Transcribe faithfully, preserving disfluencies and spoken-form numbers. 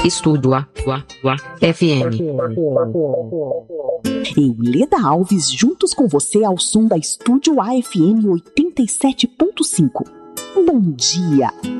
Estúdio A, A, A, F M. Eu, Leda Alves, juntos com você ao som da Estúdio A F M oitenta e sete ponto cinco. Bom dia!